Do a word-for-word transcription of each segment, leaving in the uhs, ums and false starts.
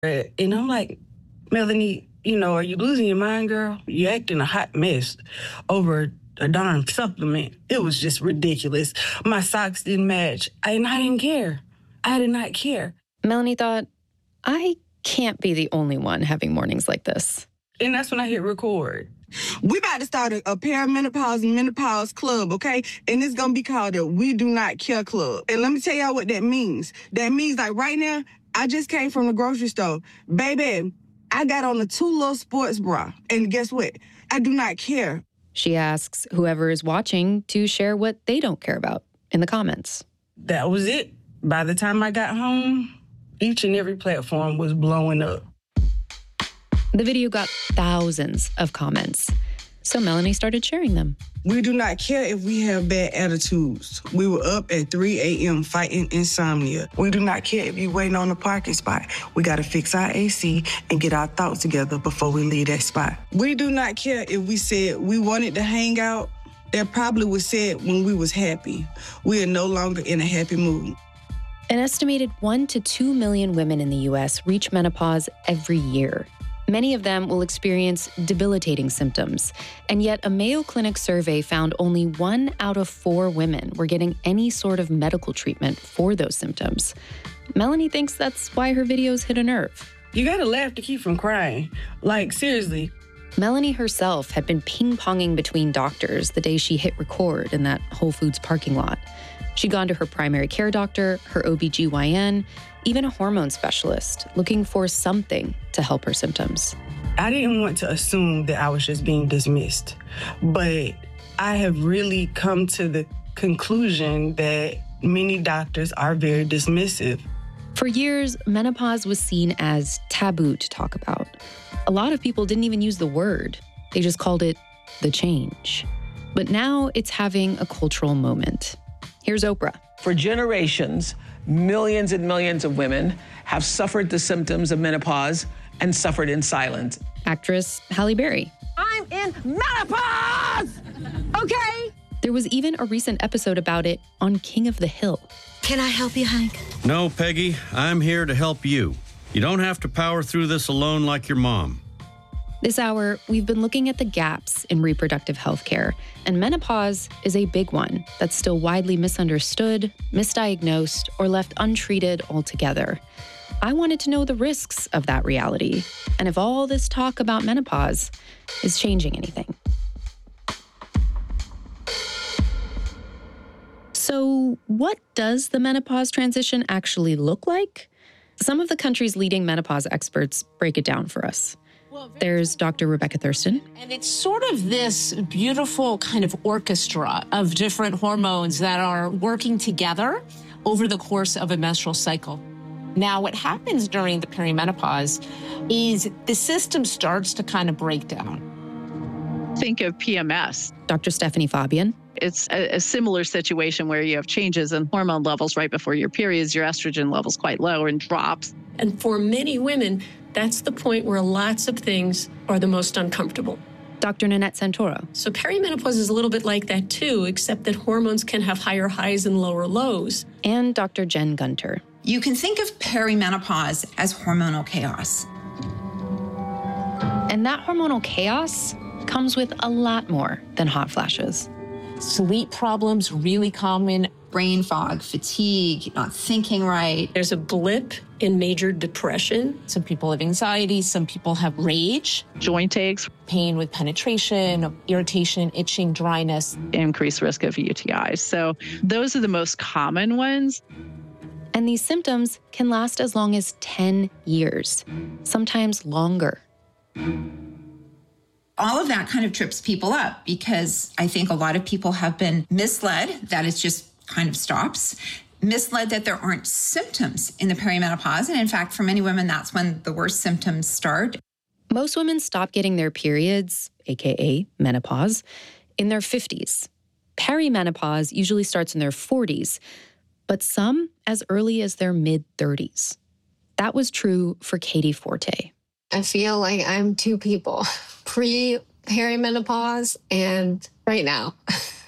And I'm like, Melanie, you know, are you losing your mind, girl? You're acting a hot mess over a darn supplement. It was just ridiculous. My socks didn't match, and I didn't care. I did not care. Melanie thought, I can't be the only one having mornings like this. And that's when I hit record. We about to start a, a perimenopause and menopause club, okay? And it's gonna be called a We Do Not Care Club. And let me tell y'all what that means. That means, like, right now, I just came from the grocery store. Baby, I got on a two little sports bra. And guess what? I do not care. She asks whoever is watching to share what they don't care about in the comments. That was it. By the time I got home, each and every platform was blowing up. The video got thousands of comments, so Melanie started sharing them. We do not care if we have bad attitudes. We were up at three a.m. fighting insomnia. We do not care if you're waiting on a parking spot. We got to fix our A C and get our thoughts together before we leave that spot. We do not care if we said we wanted to hang out. That probably was said when we was happy. We are no longer in a happy mood. An estimated one to two million women in the U S reach menopause every year. Many of them will experience debilitating symptoms, and yet a Mayo Clinic survey found only one out of four women were getting any sort of medical treatment for those symptoms. Melanie thinks that's why her videos hit a nerve. You gotta laugh to keep from crying. Like, seriously. Melanie herself had been ping-ponging between doctors the day she hit record in that Whole Foods parking lot. She'd gone to her primary care doctor, her O B G Y N, even a hormone specialist, looking for something to help her symptoms. I didn't want to assume that I was just being dismissed, but I have really come to the conclusion that many doctors are very dismissive. For years, menopause was seen as taboo to talk about. A lot of people didn't even use the word. They just called it the change. But now it's having a cultural moment. Here's Oprah. For generations, millions and millions of women have suffered the symptoms of menopause and suffered in silence. Actress Halle Berry. I'm in menopause! Okay? There was even a recent episode about it on King of the Hill. Can I help you, Hank? No, Peggy. I'm here to help you. You don't have to power through this alone like your mom. This hour, we've been looking at the gaps in reproductive health care, and menopause is a big one that's still widely misunderstood, misdiagnosed, or left untreated altogether. I wanted to know the risks of that reality, and if all this talk about menopause is changing anything. So, what does the menopause transition actually look like? Some of the country's leading menopause experts break it down for us. There's Doctor Rebecca Thurston. And it's sort of this beautiful kind of orchestra of different hormones that are working together over the course of a menstrual cycle. Now, what happens during the perimenopause is the system starts to kind of break down. Think of P M S. Doctor Stephanie Fabian. It's a, a similar situation where you have changes in hormone levels right before your periods. Your estrogen level's quite low and drops. And for many women, that's the point where lots of things are the most uncomfortable. Doctor Nanette Santoro. So perimenopause is a little bit like that too, except that hormones can have higher highs and lower lows. And Doctor Jen Gunter. You can think of perimenopause as hormonal chaos. And that hormonal chaos comes with a lot more than hot flashes. Sleep problems, really common. Brain fog, fatigue, not thinking right. There's a blip in major depression. Some people have anxiety, some people have rage. Joint aches. Pain with penetration, irritation, itching, dryness. Increased risk of U T Is. So those are the most common ones. And these symptoms can last as long as ten years, sometimes longer. All of that kind of trips people up because I think a lot of people have been misled that it just kind of stops, misled that there aren't symptoms in the perimenopause. And in fact, for many women, that's when the worst symptoms start. Most women stop getting their periods, aka menopause, in their fifties. Perimenopause usually starts in their forties, but some as early as their mid-thirties. That was true for Katie Forte. I feel like I'm two people, pre-perimenopause and right now.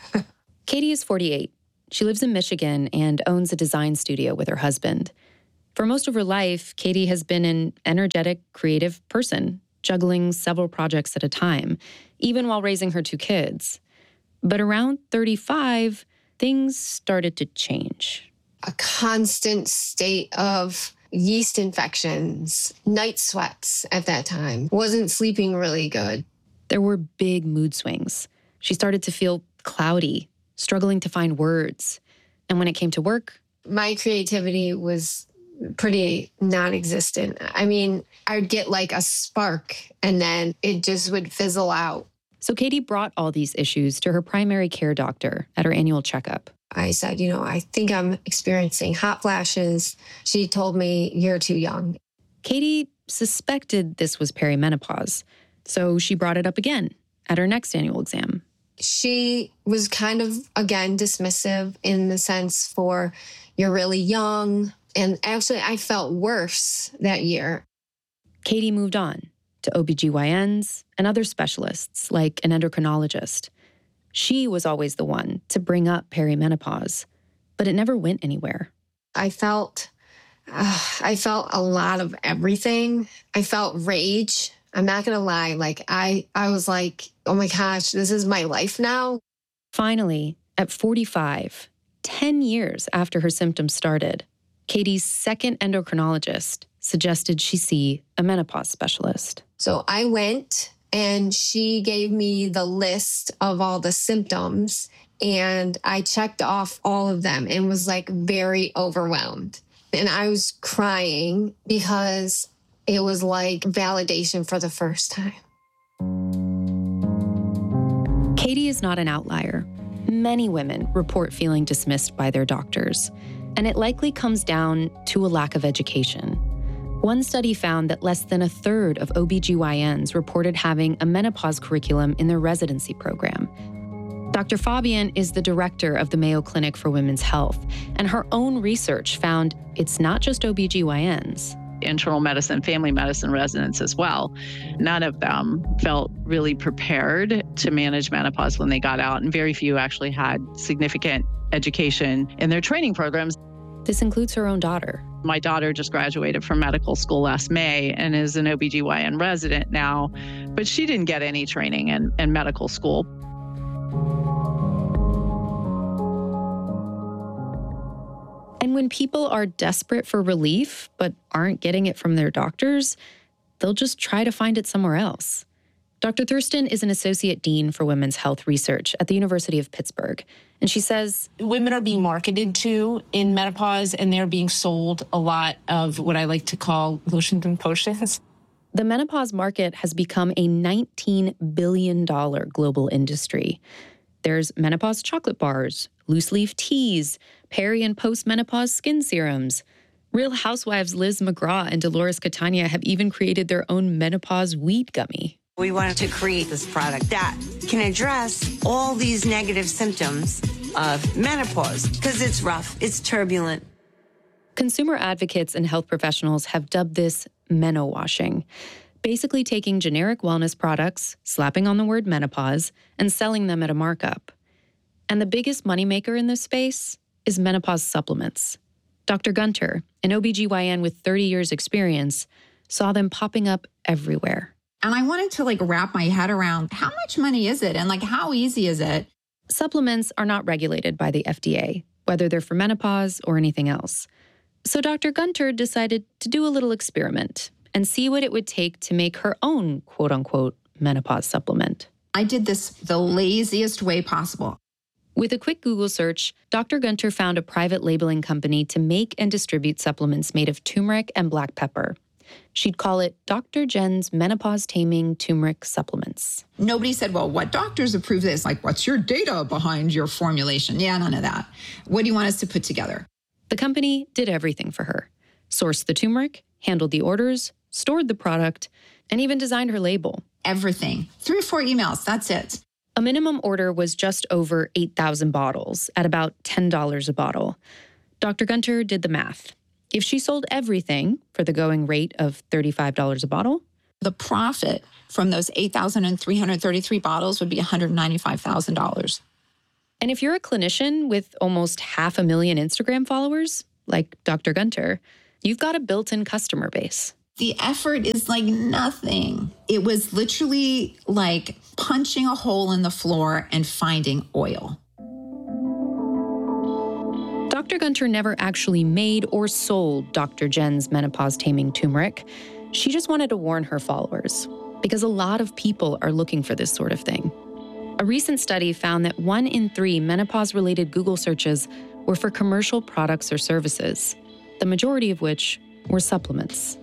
Katie is forty-eight. She lives in Michigan and owns a design studio with her husband. For most of her life, Katie has been an energetic, creative person, juggling several projects at a time, even while raising her two kids. But around thirty-five, things started to change. A constant state of yeast infections, night sweats at that time. Wasn't sleeping really good. There were big mood swings. She started to feel cloudy, struggling to find words. And when it came to work, my creativity was pretty non-existent. I mean, I'd get like a spark and then it just would fizzle out. So Katie brought all these issues to her primary care doctor at her annual checkup. I said, you know, I think I'm experiencing hot flashes. She told me, you're too young. Katie suspected this was perimenopause, so she brought it up again at her next annual exam. She was kind of, again, dismissive in the sense for, you're really young. And actually, I felt worse that year. Katie moved on to O B G Y Ns and other specialists like an endocrinologist. She was always the one to bring up perimenopause, but it never went anywhere. I felt, uh, I felt a lot of everything. I felt rage. I'm not going to lie. Like I, I was like, oh my gosh, this is my life now. Finally, at forty-five, ten years after her symptoms started, Katie's second endocrinologist suggested she see a menopause specialist. So I went and she gave me the list of all the symptoms and I checked off all of them and was like very overwhelmed. And I was crying because it was like validation for the first time. Katie is not an outlier. Many women report feeling dismissed by their doctors, and it likely comes down to a lack of education. One study found that less than a third of O B G Y Ns reported having a menopause curriculum in their residency program. Doctor Fabian is the director of the Mayo Clinic for Women's Health, and her own research found it's not just O B G Y Ns. Internal medicine, family medicine residents as well. None of them felt really prepared to manage menopause when they got out, and very few actually had significant education in their training programs. This includes her own daughter. My daughter just graduated from medical school last May and is an O B G Y N resident now, but she didn't get any training in, in medical school. And when people are desperate for relief but aren't getting it from their doctors, they'll just try to find it somewhere else. Doctor Thurston is an associate dean for women's health research at the University of Pittsburgh. And she says, women are being marketed to in menopause, and they're being sold a lot of what I like to call lotions and potions. The menopause market has become a nineteen billion dollars global industry. There's menopause chocolate bars, loose-leaf teas, peri- and post-menopause skin serums. Real Housewives Liz McGraw and Dolores Catania have even created their own menopause weed gummy. We wanted to create this product that can address all these negative symptoms of menopause because it's rough, it's turbulent. Consumer advocates and health professionals have dubbed this menowashing, basically taking generic wellness products, slapping on the word menopause, and selling them at a markup. And the biggest moneymaker in this space is menopause supplements. Doctor Gunter, an O B G Y N with thirty years experience, saw them popping up everywhere. And I wanted to like wrap my head around how much money is it and like how easy is it? Supplements are not regulated by the F D A, whether they're for menopause or anything else. So Doctor Gunter decided to do a little experiment and see what it would take to make her own quote-unquote menopause supplement. I did this the laziest way possible. With a quick Google search, Doctor Gunter found a private labeling company to make and distribute supplements made of turmeric and black pepper. She'd call it Doctor Jen's Menopause Taming Turmeric Supplements. Nobody said, well, what doctors approve this? Like, what's your data behind your formulation? Yeah, none of that. What do you want us to put together? The company did everything for her. Sourced the turmeric, handled the orders, stored the product, and even designed her label. Everything. Three or four emails, that's it. A minimum order was just over eight thousand bottles at about ten dollars a bottle. Doctor Gunter did the math. If she sold everything for the going rate of thirty-five dollars a bottle, the profit from those eight thousand three hundred thirty-three bottles would be one hundred ninety-five thousand dollars. And if you're a clinician with almost half a million Instagram followers, like Doctor Gunter, you've got a built-in customer base. The effort is like nothing. It was literally like punching a hole in the floor and finding oil. Doctor Gunter never actually made or sold Doctor Jen's menopause-taming turmeric. She just wanted to warn her followers, because a lot of people are looking for this sort of thing. A recent study found that one in three menopause-related Google searches were for commercial products or services, the majority of which were supplements.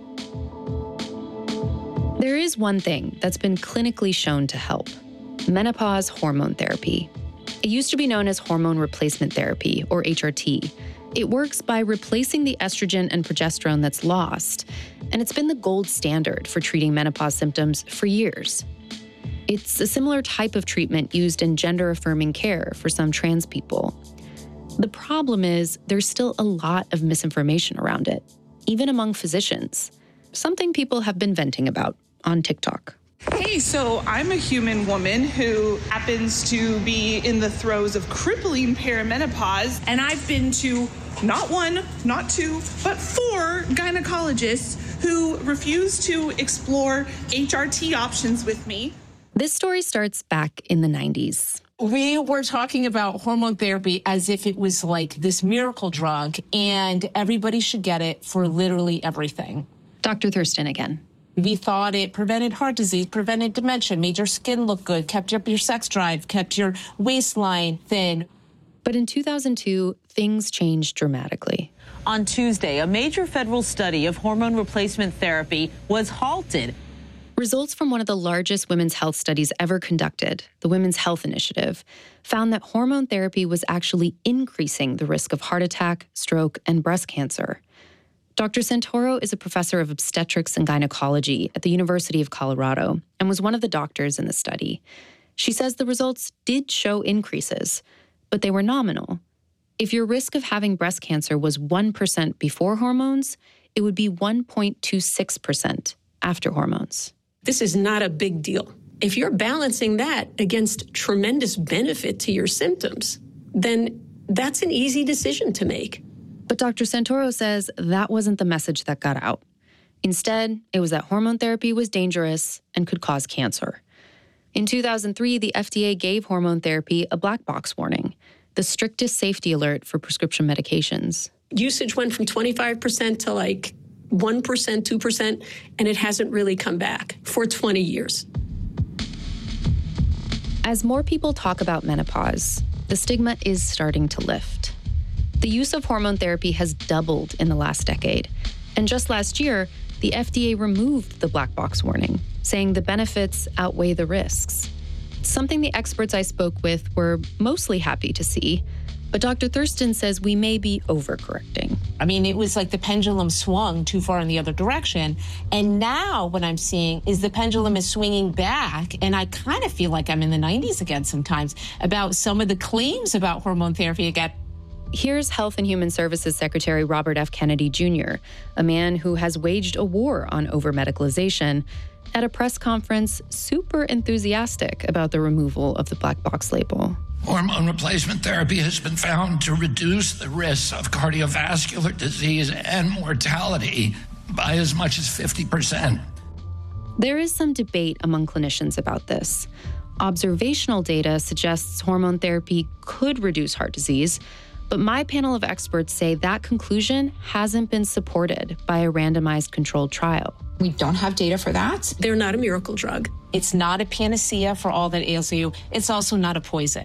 There is one thing that's been clinically shown to help: menopause hormone therapy. It used to be known as hormone replacement therapy, or H R T. It works by replacing the estrogen and progesterone that's lost, and it's been the gold standard for treating menopause symptoms for years. It's a similar type of treatment used in gender-affirming care for some trans people. The problem is there's still a lot of misinformation around it, even among physicians, something people have been venting about on TikTok. Hey, so I'm a human woman who happens to be in the throes of crippling perimenopause, and I've been to not one, not two, but four gynecologists who refuse to explore H R T options with me. This story starts back in the nineties. We were talking about hormone therapy as if it was like this miracle drug, and everybody should get it for literally everything. Doctor Thurston again. We thought it prevented heart disease, prevented dementia, made your skin look good, kept up your sex drive, kept your waistline thin. But in two thousand two, things changed dramatically. On Tuesday, a major federal study of hormone replacement therapy was halted. Results from one of the largest women's health studies ever conducted, the Women's Health Initiative, found that hormone therapy was actually increasing the risk of heart attack, stroke, and breast cancer. Doctor Santoro is a professor of obstetrics and gynecology at the University of Colorado and was one of the doctors in the study. She says the results did show increases, but they were nominal. If your risk of having breast cancer was one percent before hormones, it would be one point two six percent after hormones. This is not a big deal. If you're balancing that against tremendous benefit to your symptoms, then that's an easy decision to make. But Doctor Santoro says that wasn't the message that got out. Instead, it was that hormone therapy was dangerous and could cause cancer. In two thousand three, the F D A gave hormone therapy a black box warning, the strictest safety alert for prescription medications. Usage went from twenty-five percent to like one percent, two percent, and it hasn't really come back for twenty years. As more people talk about menopause, the stigma is starting to lift. The use of hormone therapy has doubled in the last decade. And just last year, the F D A removed the black box warning, saying the benefits outweigh the risks. Something the experts I spoke with were mostly happy to see. But Doctor Thurston says we may be overcorrecting. I mean, it was like the pendulum swung too far in the other direction. And now what I'm seeing is the pendulum is swinging back. And I kind of feel like I'm in the nineties again sometimes about some of the claims about hormone therapy again. Here's Health and Human Services Secretary Robert F. Kennedy Junior, a man who has waged a war on over-medicalization, at a press conference super enthusiastic about the removal of the black box label. Hormone replacement therapy has been found to reduce the risks of cardiovascular disease and mortality by as much as fifty percent. There is some debate among clinicians about this. Observational data suggests hormone therapy could reduce heart disease, but my panel of experts say that conclusion hasn't been supported by a randomized controlled trial. We don't have data for that. They're not a miracle drug. It's not a panacea for all that ails you. It's also not a poison.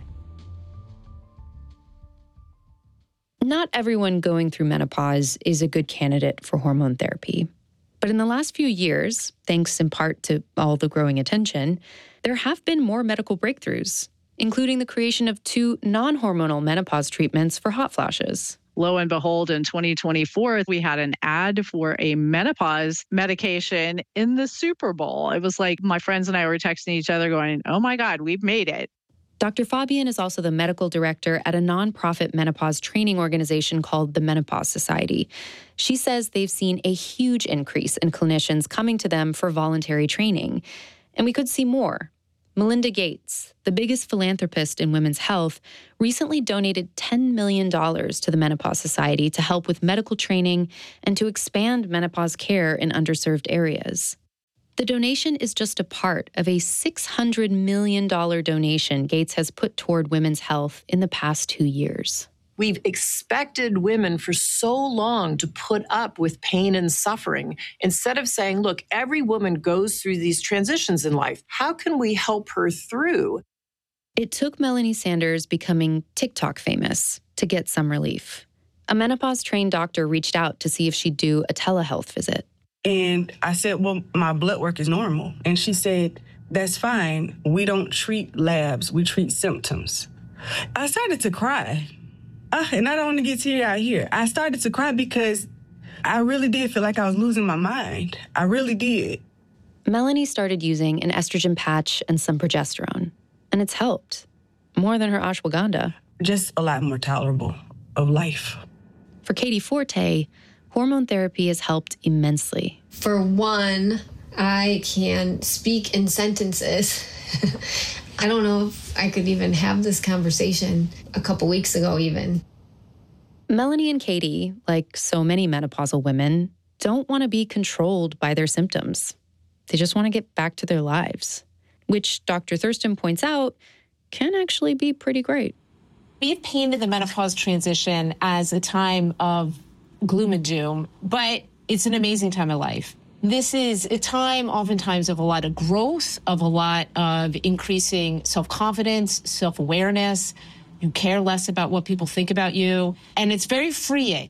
Not everyone going through menopause is a good candidate for hormone therapy. But in the last few years, thanks in part to all the growing attention, there have been more medical breakthroughs, including the creation of two non-hormonal menopause treatments for hot flashes. Lo and behold, in twenty twenty-four, we had an ad for a menopause medication in the Super Bowl. It was like my friends and I were texting each other going, oh my God, we've made it. Doctor Fabian is also the medical director at a nonprofit menopause training organization called the Menopause Society. She says they've seen a huge increase in clinicians coming to them for voluntary training, and we could see more. Melinda Gates, the biggest philanthropist in women's health, recently donated ten million dollars to the Menopause Society to help with medical training and to expand menopause care in underserved areas. The donation is just a part of a six hundred million dollars donation Gates has put toward women's health in the past two years. We've expected women for so long to put up with pain and suffering instead of saying, look, every woman goes through these transitions in life. How can we help her through? It took Melanie Sanders becoming TikTok famous to get some relief. A menopause-trained doctor reached out to see if she'd do a telehealth visit. And I said, well, my blood work is normal. And she said, that's fine. We don't treat labs. We treat symptoms. I started to cry. Uh, and I don't want to get teary-eyed here. I started to cry because I really did feel like I was losing my mind. I really did. Melanie started using an estrogen patch and some progesterone, and it's helped. More than her ashwagandha. Just a lot more tolerable of life. For Katie Forte, hormone therapy has helped immensely. For one, I can speak in sentences. I don't know if I could even have this conversation a couple weeks ago even. Melanie and Katie, like so many menopausal women, don't want to be controlled by their symptoms. They just want to get back to their lives, which Doctor Thurston points out can actually be pretty great. We've painted the menopause transition as a time of gloom and doom, but it's an amazing time of life. This is a time oftentimes of a lot of growth, of a lot of increasing self-confidence, self-awareness. You care less about what people think about you, and it's very freeing.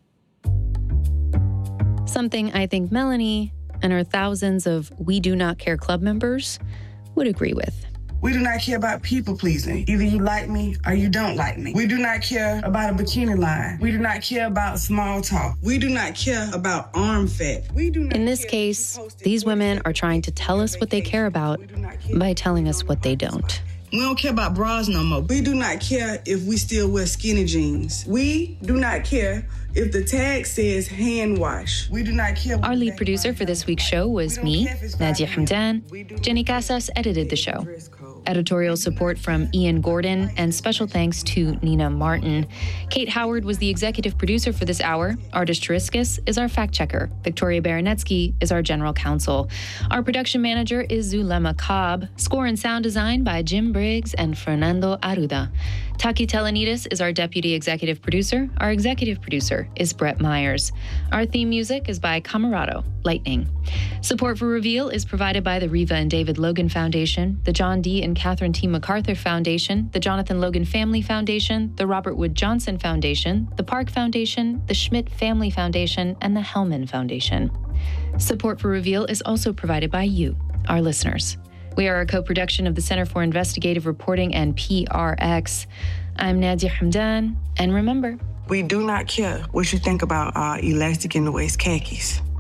Something I think Melanie and her thousands of We Do Not Care Club members would agree with. We do not care about people pleasing. Either you like me or you don't like me. We do not care about a bikini line. We do not care about small talk. We do not care about arm fat. We do not In this case, these women are trying to tell us what they care about by telling us what they don't. We don't care about bras no more. We do not care if we still wear skinny jeans. We do not care if the tag says hand wash. We do not care. Our lead producer for this week's show was me, Nadia Hamdan. Jenny Casas edited the show. Editorial support from Ian Gordon, and special thanks to Nina Martin. Kate Howard was the executive producer for this hour. Ardis Chariskas is our fact checker. Victoria Baranetsky is our general counsel. Our production manager is Zulema Cobb. Score and sound design by Jim Briggs and Fernando Arruda. Taki Telenides is our deputy executive producer. Our executive producer is Brett Myers. Our theme music is by Camarado, Lightning. Support for Reveal is provided by the Reva and David Logan Foundation, the John D. and Catherine T. MacArthur Foundation, the Jonathan Logan Family Foundation, the Robert Wood Johnson Foundation, the Park Foundation, the Schmidt Family Foundation, and the Hellman Foundation. Support for Reveal is also provided by you, our listeners. We are a co-production of the Center for Investigative Reporting and P R X. I'm Nadia Hamdan, and remember, we do not care what you think about our elastic in the waist khakis.